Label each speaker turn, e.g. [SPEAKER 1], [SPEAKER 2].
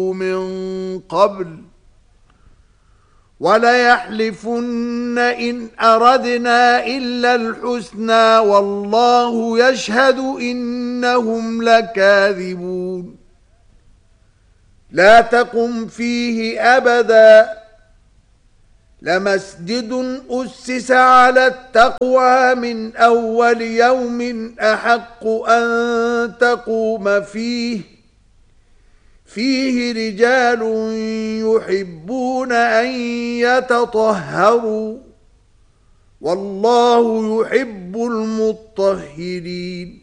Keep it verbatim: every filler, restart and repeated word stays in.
[SPEAKER 1] من قبل وليحلفن إن أردنا إلا الحسنى والله يشهد إنهم لكاذبون لا تقم فيه أبدا لمسجد أسس على التقوى من أول يوم أحق أن تقوم فيه فيه رجال يحبون أن يتطهروا والله يحب المطهرين